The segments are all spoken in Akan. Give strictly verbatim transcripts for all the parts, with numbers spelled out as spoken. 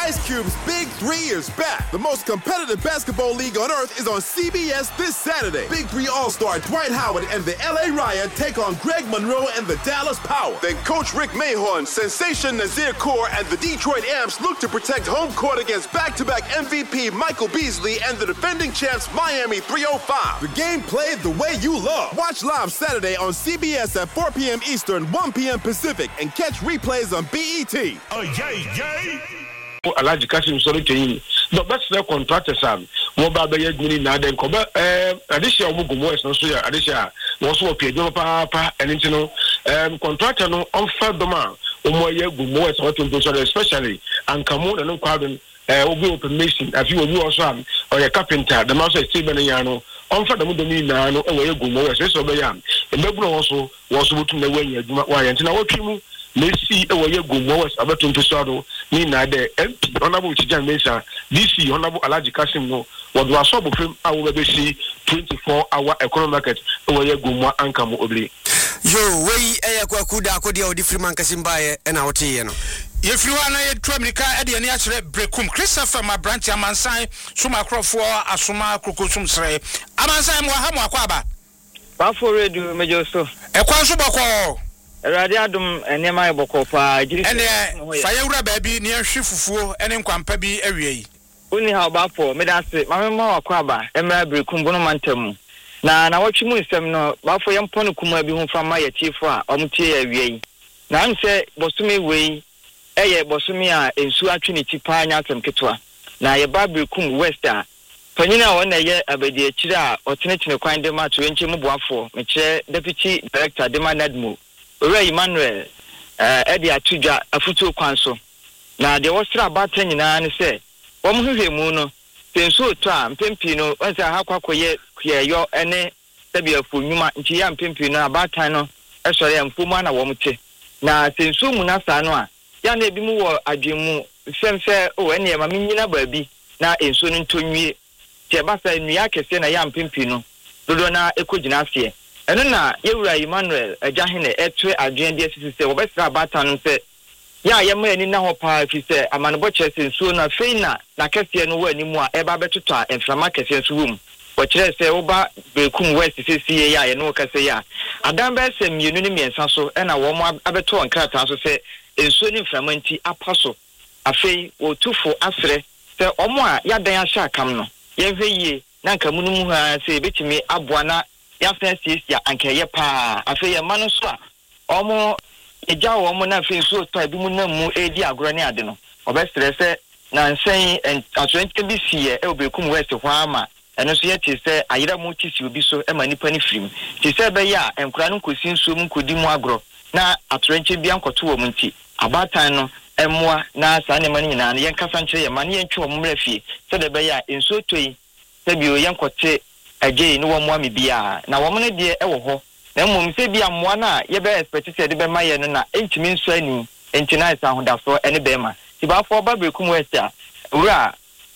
Ice Cube's Big Three is back. The most competitive basketball league on earth is on C B S this Saturday. Big Three All-Star Dwight Howard and the L A Riot take on Greg Monroe and the Dallas Power. Then Coach Rick Mahorn, Sensation Nazir Kaur, and the Detroit Amps look to protect home court against back-to-back M V P Michael Beasley and the defending champs Miami three oh five. The game played the way you love. Watch live Saturday on C B S at four p.m. Eastern, one p.m. Pacific, and catch replays on B E T. Oh, yay, yay! Alaji Kasim sorry to you. But that's the contractors am. Mobile be yeguni na den ko ba eh adisha omo gumo es no so ya adisha wo so opie do pa pa eni ntino um contractor no on fa doma omo ye gumo es what to so especially ankamu na no kwado eh obi open mason afi obi also am or a carpenter the mouse is still ya no on fa demo domi na no e wo ye gumo es so be ya e mebuno wo so wo so butu na wanya adwuma wa ya ntina wo twimu Messi ewo ye gumo was abeto mpesado ni na de M P honorable Chijan Mesa D C honorable Alaji Kasim no wodo asobo fem awo be si twenty-four hour economic market ewo ye gumo ankamo obli yo wey eya kwaku da akodi a odi Freeman Kasim bae e na wote ye no ye friwa na ye twa America e de ne a kire Brekum Christopher ma branch amansan suma krofo asoma krokosum sre amansan mo ha mo akwa aba ba for radio mejo so e kwa so boko Erade adum enema eboko pa agiri ene faye wura ba bi ne ahwe fufuo ene nkwampa bi awie yi uni ha ba po me da se ma me ma wakwa ba emra Brekum bono mantam na na watwi mu nsem no ba fo yempo no kuma bi hu fama ya chiefo a omtie ya wie yi na nse bosumi wei eye bosumi a ensu atwe ne tipa anya asem ketwa na ye ba Brekum West a panyina wona ye abedi akire a otenetene kwan de ma to enche mu boafo me kire deputy director de manadmo Ray Emmanuel eh edi atudwa afutu kwanso na de wosra bata nyina ne se wo mu hwehwemu no pensu oto a mpempi no onse ha kwakoye kuyeyo ene sabi afonyuma nti ya mpempi no abata no esore amfomu na wo mte na pensu mu na sa no a ya na ebi mu wo adwemu femfe o ene e ma menyina baabi na enso no ntonwie te basa nua kese na ya mpempi no dodo na ekogina asie eno na yewura Emmanuel ajahene etwe adwen de sisi se obesra abata no se ya yema ani na ho pa fi se amanebo chese nsuo na feina na kese no wa animu a eba betoto a enframa kese nso wum wo kire se wo ba Brekum West sisi ya ye no kase ya adam be se mienu ni miensa so e na wo mo abeto nkrata so se nsuo ni enframa nti apaso afei wo tufo asre se omo a ya dan ahya akam no ye hweye na nkamu no mu ha se betimi aboa na ya fensis ya anke ye pa afi ye manu so a omo eja wo mo na fi so to ebi mu na mu edi agoro ne ade no obestre se na nsen atwente bi sie e Brekum West ho ama eno so ye ti se ayira mu ti si obi so e ma nipa ni firim ti se be ya enkura no kosi nso mu kodi mu agoro na atwente bi ankoto wo mu nti abatan no emmoa na sa ne mani nyina ye nkasa nkire ye mani ye ntwe wo mra fie se de be ya enso toyi se bi o ye nkote again no one me bia na wo ne de e wo ho na mmom se bia mmoa na ye be expect se de be maye no na entimi nso ani entina isa hodafo ene be ma ti ba fo ba Brekum West a wura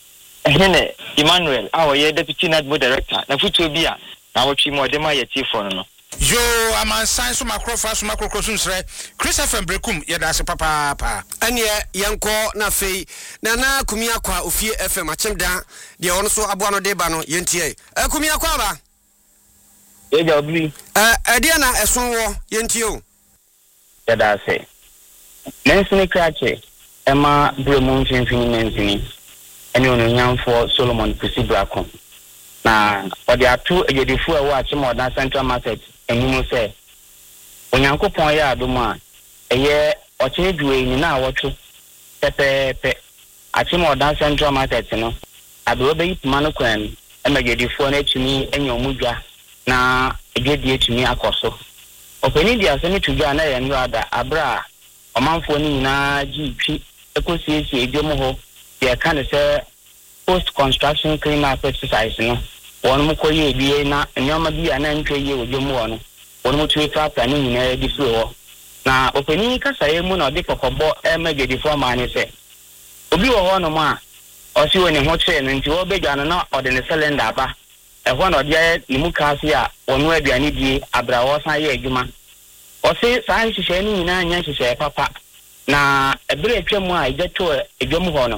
ehene Emmanuel awo ye deputy nadmo director na futu bia na wo twi mo de maye tifo no yo amansan so makrofa so makrokrosun sre Christopher Brekum ye da se papa pa ene yenko na fei na na kumia kwa ofie F M achemda de ono so aboa no de ba no yentie e kumia kwa ba e ja obli eh e de na eson wo yentie o ya da se nensini krache ema Brekum finfini nensini ene ono nyamfo Solomon Kusibrakon na odi atu ejedifu e wo achimodan Central Market enyumu se onyankopon ya adoma eye ochine duwe ni na awotu pepepe achimodan Central Market no abro be yituma no kwan emagedifo na etumi enya omudwa na egedi etumi akoso openi dia se ni tudwa na ye nrada abra omanfo ni nyina gitwi ekosiesie edwom ho ye kan se post construction cleanup exercise no won mo koye bie na nyoma bia na ntwe ye odwom wo no won mo tue fa plan ni na di so ho na openi kasa ye mu na de kokobo emagedi form ani se obi wo ho no ma o si woni ho che no nti wo begwa no na ode ne cylinder aba e ho na de ni mu kasi a wonu aduane die abra wo san ye adwuma o se san hihye ni nyina anya hihye papa na ebere atwa mu a ejeto edwom ho no